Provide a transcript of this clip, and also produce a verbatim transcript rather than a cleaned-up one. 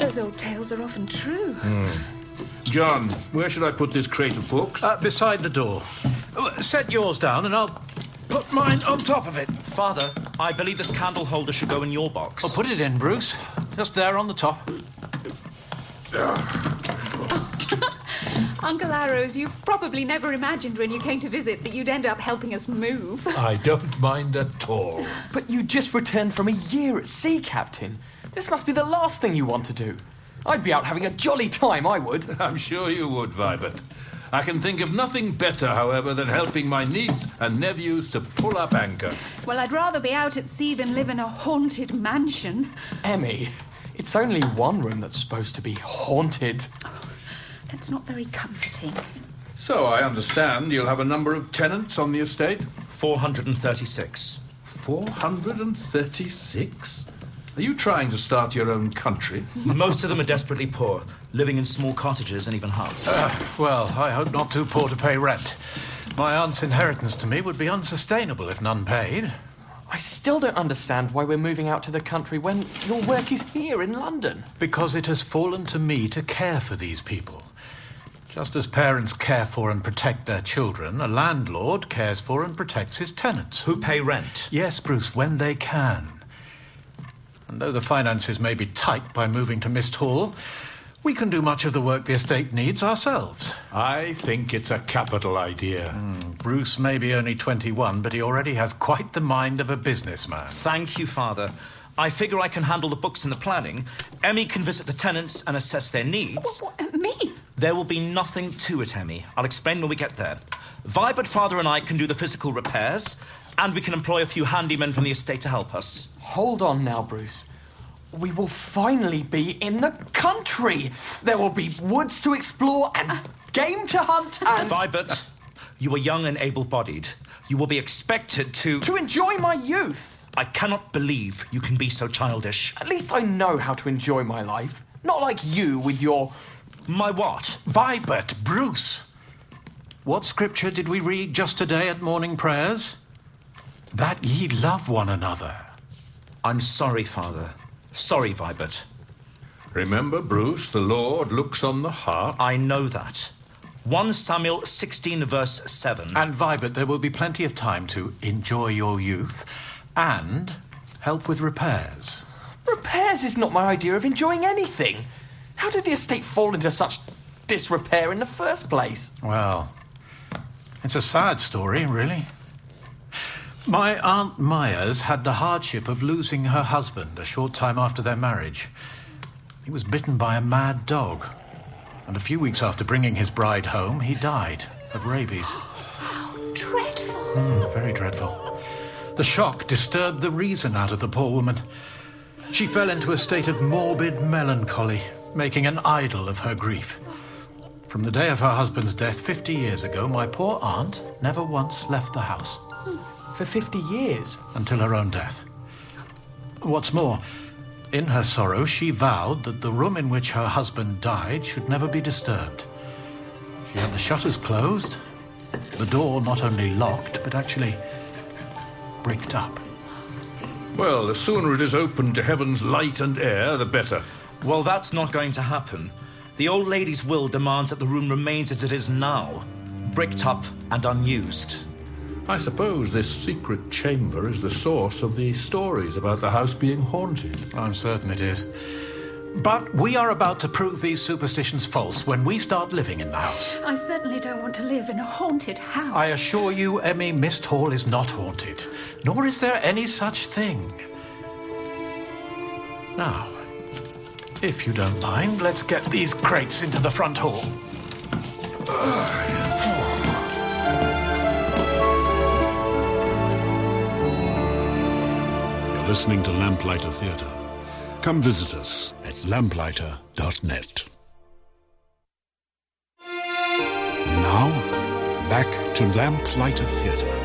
Those old tales are often true. Mm. John, where should I put this crate of books? Uh, beside the door. Set yours down and I'll put mine on top of it. Father, I believe this candle holder should go in your box. Oh, put it in, Bruce. Just there on the top. Uncle Arrows, you probably never imagined when you came to visit that you'd end up helping us move. I don't mind at all. But you just returned from a year at sea, Captain. This must be the last thing you want to do. I'd be out having a jolly time, I would. I'm sure you would, Vibert. I can think of nothing better, however, than helping my niece and nephews to pull up anchor. Well, I'd rather be out at sea than live in a haunted mansion. Emmy, it's only one room that's supposed to be haunted. That's not very comforting. So I understand you'll have a number of tenants on the estate? four hundred thirty-six. four hundred thirty-six? Are you trying to start your own country? Most of them are desperately poor, living in small cottages and even huts. Uh, well, I hope not too poor to pay rent. My aunt's inheritance to me would be unsustainable if none paid. I still don't understand why we're moving out to the country when your work is here in London. Because it has fallen to me to care for these people. Just as parents care for and protect their children, a landlord cares for and protects his tenants. Who pay rent? Yes, Bruce, when they can. And though the finances may be tight by moving to Mist Hall, we can do much of the work the estate needs ourselves. I think it's a capital idea. Mm, Bruce may be only twenty-one, but he already has quite the mind of a businessman. Thank you, Father. I figure I can handle the books and the planning. Emmy can visit the tenants and assess their needs. What, what, me? There will be nothing to it, Emmy. I'll explain when we get there. Vibert, Father and I can do the physical repairs, and we can employ a few handymen from the estate to help us. Hold on now, Bruce. We will finally be in the country. There will be woods to explore and uh, game to hunt and... Vibert, you are young and able-bodied. You will be expected to... To enjoy my youth. I cannot believe you can be so childish. At least I know how to enjoy my life. Not like you with your... My what? Vibert, Bruce. What scripture did we read just today at morning prayers? That ye love one another. I'm sorry, Father. Sorry, Vibert. Remember, Bruce, the Lord looks on the heart. I know that. First Samuel sixteen, verse seven. And, Vibert, there will be plenty of time to enjoy your youth and help with repairs. Repairs is not my idea of enjoying anything. How did the estate fall into such disrepair in the first place? Well, it's a sad story, really. My Aunt Myers had the hardship of losing her husband a short time after their marriage. He was bitten by a mad dog, and a few weeks after bringing his bride home, he died of rabies. How dreadful. Mm, very dreadful. The shock disturbed the reason out of the poor woman. She fell into a state of morbid melancholy, making an idol of her grief. From the day of her husband's death fifty years ago, my poor aunt never once left the house. For fifty years? Until her own death. What's more, in her sorrow, she vowed that the room in which her husband died should never be disturbed. She had the shutters closed, the door not only locked, but actually bricked up. Well, the sooner it is opened to heaven's light and air, the better. Well, that's not going to happen. The old lady's will demands that the room remains as it is now, bricked up and unused. I suppose this secret chamber is the source of the stories about the house being haunted. I'm certain it is. But we are about to prove these superstitions false when we start living in the house. I certainly don't want to live in a haunted house. I assure you, Emmy, Mist Hall is not haunted. Nor is there any such thing. Now, if you don't mind, let's get these crates into the front hall. You're listening to Lamplighter Theatre. Come visit us at lamplighter dot net. Now, back to Lamplighter Theatre.